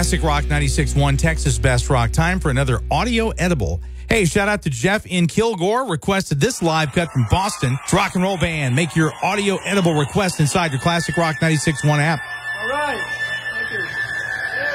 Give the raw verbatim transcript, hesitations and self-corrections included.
Classic Rock ninety-six point one, Texas Best Rock. Time for another audio edible. Hey, shout out to Jeff in Kilgore. Requested this live cut from Boston. It's Rock and Roll Band. Make your audio edible request inside your Classic Rock ninety-six point one app. All right. Thank you.